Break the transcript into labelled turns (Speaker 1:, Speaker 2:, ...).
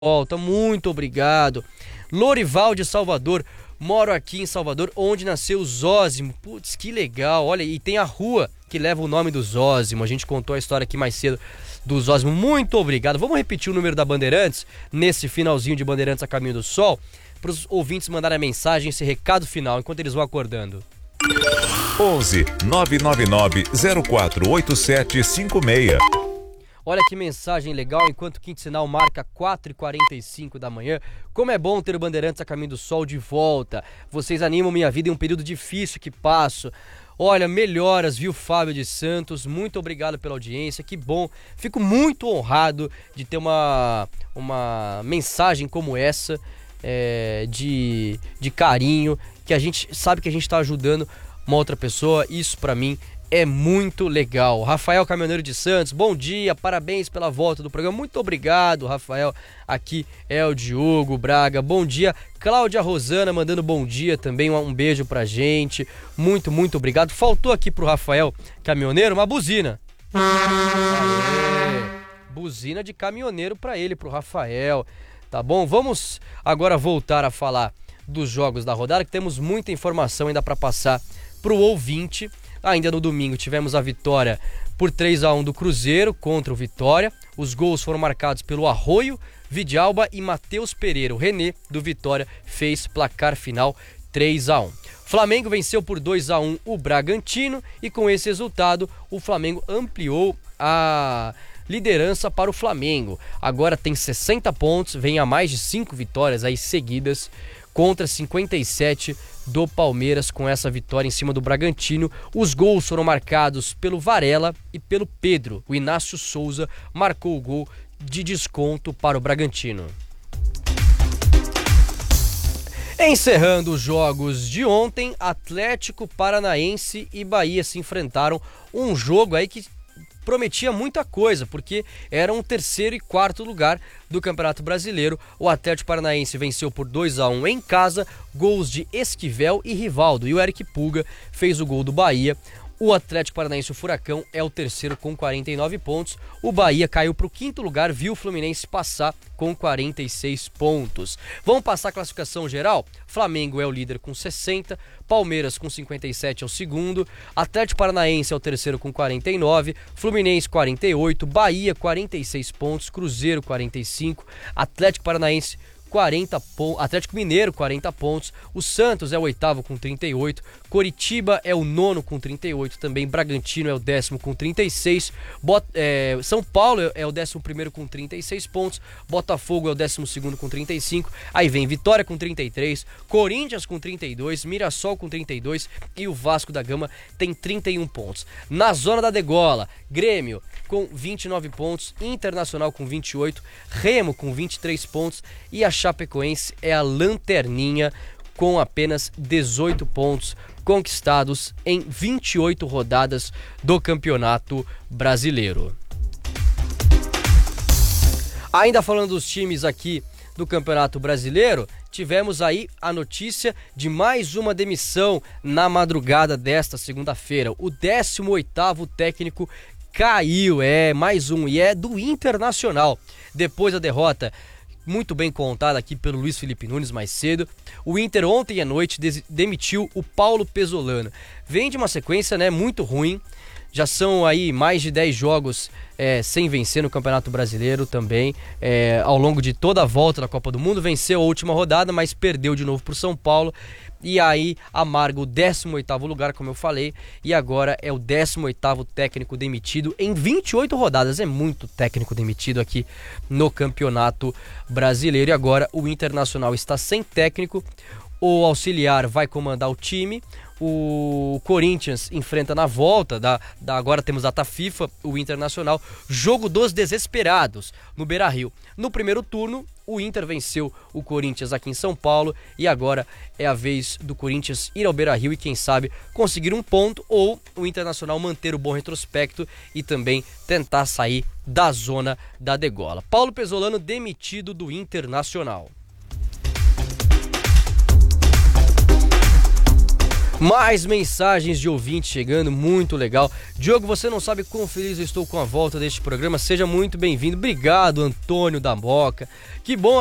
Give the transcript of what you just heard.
Speaker 1: volta, muito obrigado. Lorival de Salvador, moro aqui em Salvador, onde nasceu o Zósimo. Putz, que legal, olha, e tem a rua que leva o nome do Zósimo. A gente contou a história aqui mais cedo do Zósimo. Muito obrigado. Vamos repetir o número da Bandeirantes nesse finalzinho de Bandeirantes a Caminho do Sol, para os ouvintes mandarem a mensagem, esse recado final, enquanto eles vão acordando.
Speaker 2: 11 999 048756.
Speaker 1: Olha que mensagem legal, enquanto o quinto sinal marca 4h45 da manhã. Como é bom ter o Bandeirantes a Caminho do Sol de volta. Vocês animam minha vida em um período difícil que passo. Olha, melhoras, viu, Fábio de Santos? Muito obrigado pela audiência, que bom. Fico muito honrado de ter uma mensagem como essa, de carinho, que a gente sabe que a gente está ajudando uma outra pessoa. Isso pra mim é muito legal. Rafael Caminhoneiro de Santos, bom dia, parabéns pela volta do programa. Muito obrigado, Rafael. Aqui é o Diogo Braga, bom dia. Cláudia Rosana mandando bom dia também, um beijo pra gente. Muito, muito obrigado. Faltou aqui pro Rafael Caminhoneiro uma buzina. Aê, buzina de caminhoneiro pra ele, pro Rafael. Tá bom? Vamos agora voltar a falar dos jogos da rodada, que temos muita informação ainda pra passar pro ouvinte. Ainda no domingo tivemos a vitória por 3-1 do Cruzeiro contra o Vitória. Os gols foram marcados pelo Arroio, Vidalba e Matheus Pereira. O René do Vitória fez placar final 3-1. Flamengo venceu por 2-1 o Bragantino e com esse resultado o Flamengo ampliou a liderança para o Flamengo. Agora tem 60 pontos, vem a mais de 5 vitórias aí seguidas contra 57 do Palmeiras com essa vitória em cima do Bragantino. Os gols foram marcados pelo Varela e pelo Pedro. O Inácio Souza marcou o gol de desconto para o Bragantino. Encerrando os jogos de ontem, Atlético Paranaense e Bahia se enfrentaram. Um jogo aí que prometia muita coisa, porque era um terceiro e quarto lugar do Campeonato Brasileiro. O Atlético Paranaense venceu por 2-1 em casa, gols de Esquivel e Rivaldo, e o Eric Pulga fez o gol do Bahia. O Atlético Paranaense, o Furacão, é o terceiro com 49 pontos. O Bahia caiu para o quinto lugar, viu o Fluminense passar com 46 pontos. Vamos passar a classificação geral? Flamengo é o líder com 60, Palmeiras com 57 é o segundo, Atlético Paranaense é o terceiro com 49, Fluminense 48, Bahia 46 pontos, Cruzeiro 45, Atlético Paranaense 40 pontos, Atlético Mineiro 40 pontos, o Santos é o oitavo com 38, Coritiba é o nono com 38, também Bragantino é o décimo com 36, São Paulo é o 11º com 36 pontos, Botafogo é o 12º com 35, aí vem Vitória com 33, Corinthians com 32, Mirassol com 32 e o Vasco da Gama tem 31 pontos. Na zona da degola, Grêmio com 29 pontos, Internacional com 28, Remo com 23 pontos e a Chapecoense é a lanterninha com apenas 18 pontos conquistados em 28 rodadas do Campeonato Brasileiro. Ainda falando dos times aqui do Campeonato Brasileiro, tivemos aí a notícia de mais uma demissão na madrugada desta segunda-feira. O 18º técnico caiu, mais um, e é do Internacional. Depois da derrota muito bem contada aqui pelo Luiz Felipe Nunes mais cedo, o Inter ontem à noite demitiu o Paulo Pesolano. Vem de uma sequência muito ruim, já são aí mais de 10 jogos sem vencer no Campeonato Brasileiro também, ao longo de toda a volta da Copa do Mundo. Venceu a última rodada, mas perdeu de novo para o São Paulo, e aí amarga o 18º lugar, como eu falei, e agora é o 18º técnico demitido em 28 rodadas. É muito técnico demitido aqui no Campeonato Brasileiro, e agora o Internacional está sem técnico, o auxiliar vai comandar o time. O Corinthians enfrenta na volta, agora temos data FIFA, o Internacional, jogo dos desesperados no Beira-Rio. No primeiro turno, o Inter venceu o Corinthians aqui em São Paulo, e agora é a vez do Corinthians ir ao Beira-Rio e quem sabe conseguir um ponto, ou o Internacional manter o bom retrospecto e também tentar sair da zona da degola. Paulo Pesolano demitido do Internacional. Mais mensagens de ouvintes chegando, muito legal. Diogo, você não sabe quão feliz eu estou com a volta deste programa. Seja muito bem-vindo. Obrigado, Antônio da Moca. Que bom